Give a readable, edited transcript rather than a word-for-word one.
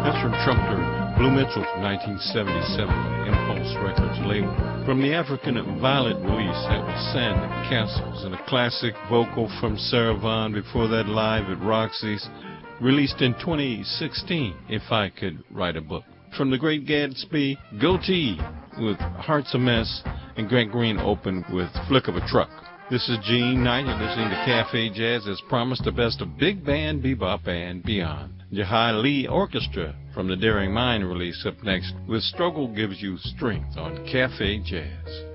That's from trumpeter Blue Mitchell from 1977 on Impulse Records label. From the African Violet release, that was Sand Castles, and a classic vocal from Sarah Vaughan before that live at Roxy's, released in 2016, If I Could Write a Book. From The Great Gatsby, Goatee with Heart's a Mess, and Grant Green opened with Flick of a Truck. This is Gene Knight. You're listening to Cafe Jazz, as promised, the best of big band, bebop, and beyond. Jahai Lee Orchestra from the Daring Mind release up next with Struggle Gives You Strength on Cafe Jazz.